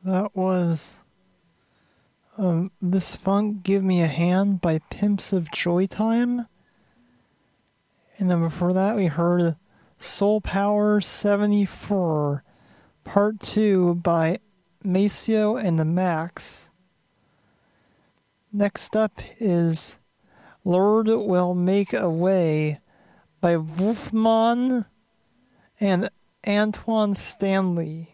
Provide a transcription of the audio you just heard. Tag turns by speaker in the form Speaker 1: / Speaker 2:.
Speaker 1: That was This Funk Give Me a Hand by Pimps of Joy Time. And then before that we heard Soul Power 74 Part 2 by Maceo and the Max. Next up is Lord Will Make a Way by Wolfman and Antoine Stanley.